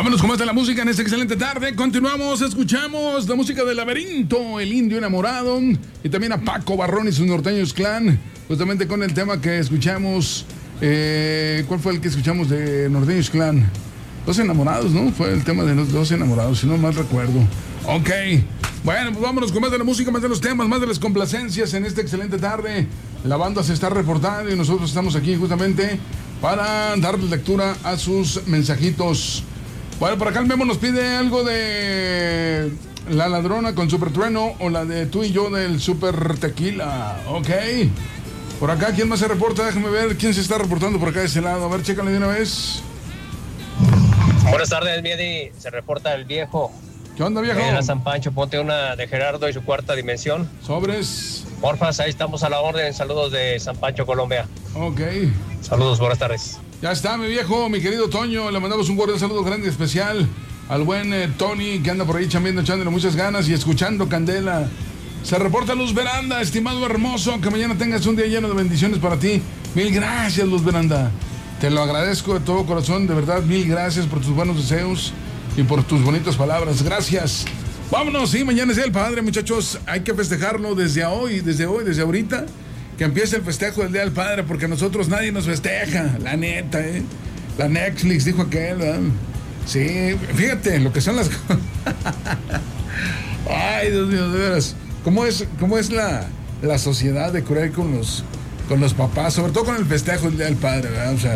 Vámonos con más de la música en esta excelente tarde. Continuamos, escuchamos la música de Laberinto, El Indio Enamorado, y también a Paco Barrón y sus Norteños Clan, justamente con el tema que escuchamos. ¿Cuál fue el que escuchamos de Norteños Clan? Los Enamorados, ¿no? Fue el tema de los Dos Enamorados, si no mal recuerdo. Ok, bueno, pues vámonos con más de la música, más de los temas, más de las complacencias en esta excelente tarde. La banda se está reportando y nosotros estamos aquí justamente para darle lectura a sus mensajitos. Bueno, por acá el Memo nos pide algo de La Ladrona con Super Trueno o la de Tú y Yo del Super Tequila. Ok. Por acá, ¿quién más se reporta? Déjame ver quién se está reportando por acá de ese lado. A ver, chécale de una vez. Buenas tardes, Miedi. Se reporta el viejo. ¿Qué onda, viejo? A San Pancho, ponte una de Gerardo y su Cuarta Dimensión. Sobres. Porfas, ahí estamos a la orden. Saludos de San Pancho, Colombia. Ok. Saludos, buenas tardes. Ya está, mi viejo, mi querido Toño. Le mandamos un cordial saludo grande y especial al buen Tony, que anda por ahí chambeando, echándole muchas ganas y escuchando Candela. Se reporta Luz Veranda, estimado hermoso, que mañana tengas un día lleno de bendiciones para ti. Mil gracias, Luz Veranda. Te lo agradezco de todo corazón, de verdad, mil gracias por tus buenos deseos y por tus bonitas palabras. Gracias. Vámonos, sí, mañana es Día del Padre, muchachos. Hay que festejarlo desde desde ahorita. Que empiece el festejo del Día del Padre, porque a nosotros nadie nos festeja, la neta, La Netflix, dijo aquel, ¿verdad? Sí, fíjate lo que son las cosas. Ay, Dios mío, de veras. ¿Cómo es la sociedad de cruel con los papás? Sobre todo con el festejo del Día del Padre, ¿verdad? O sea,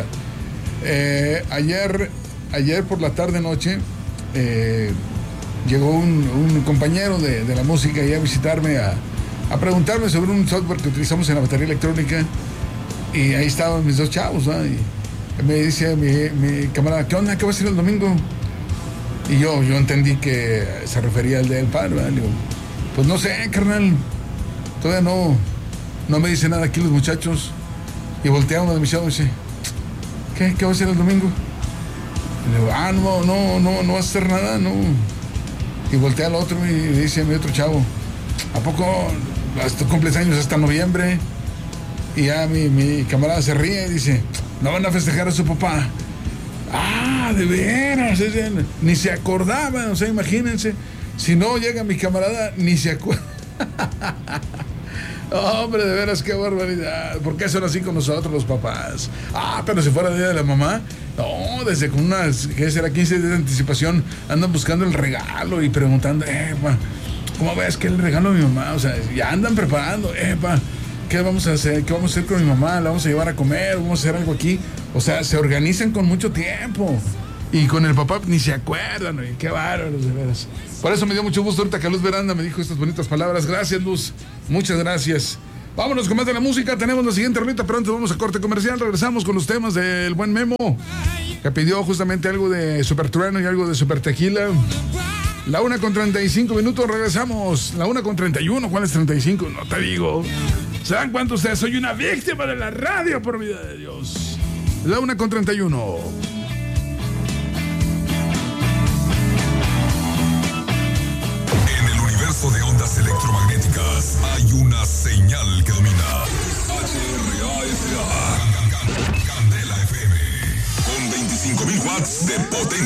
ayer por la tarde-noche llegó un compañero de la música ahí a visitarme a preguntarme sobre un software que utilizamos en la batería electrónica, y ahí estaban mis dos chavos, ¿no? Y me dice mi camarada, ¿qué onda? ¿Qué va a hacer el domingo? Y yo entendí que se refería al Día del Padre, ¿verdad? Le digo, pues no sé, carnal, todavía no me dice nada aquí los muchachos. Y voltea uno de mis chavos y dice, ¿qué va a hacer el domingo? Y le digo, no va a hacer nada, no. Y voltea al otro y le dice a mi otro chavo, ¿a poco tú cumples años hasta noviembre? Y ya mi camarada se ríe y dice, no van a festejar a su papá. Ah, de veras, ni se acordaba, o sea, imagínense, si no llega mi camarada, ni se acuerda. Hombre, de veras, qué barbaridad. ¿Por qué son así con nosotros los papás? Ah, pero si fuera el Día de la Mamá, no, desde con unas, ¿qué será? 15 días de anticipación, andan buscando el regalo y preguntando, ¿cómo ves que el regalo de mi mamá? O sea, ya andan preparando, ¿qué vamos a hacer? ¿Qué vamos a hacer con mi mamá? ¿La vamos a llevar a comer? ¿Vamos a hacer algo aquí? O sea, se organizan con mucho tiempo. Y con el papá ni se acuerdan, ¿no? Qué bárbaros, de veras. Por eso me dio mucho gusto ahorita que Luz Veranda me dijo estas bonitas palabras. Gracias, Luz. Muchas gracias. Vámonos con más de la música. Tenemos la siguiente rolita, pero antes vamos a corte comercial. Regresamos con los temas del buen Memo, que pidió justamente algo de Super Trueno y algo de Super Tequila. La 1:35, regresamos. La 1:31, ¿cuál es 35? No te digo. ¿Se dan cuenta ustedes? Soy una víctima de la radio, por vida de Dios. La 1:31. En el universo de ondas electromagnéticas hay una señal que domina. HRAFA. Candela FM. Con 25,000 watts de potencia.